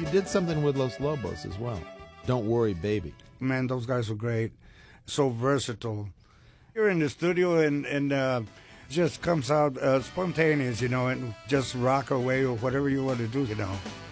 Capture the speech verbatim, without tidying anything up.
did something with Los Lobos as well. Don't Worry, Baby. Man, those guys were great. So versatile. You're in the studio and, and uh, just comes out uh, spontaneous, you know, and just rock away or whatever you want to do, you know.